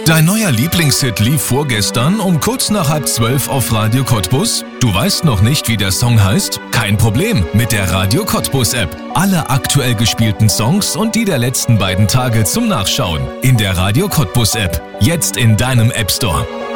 Dein neuer Lieblingshit lief vorgestern um kurz nach 11:30 auf Radio Cottbus? Du weißt noch nicht, wie der Song heißt? Kein Problem, mit der Radio Cottbus App. Alle aktuell gespielten Songs und die der letzten beiden Tage zum Nachschauen. In der Radio Cottbus App. Jetzt in deinem App Store.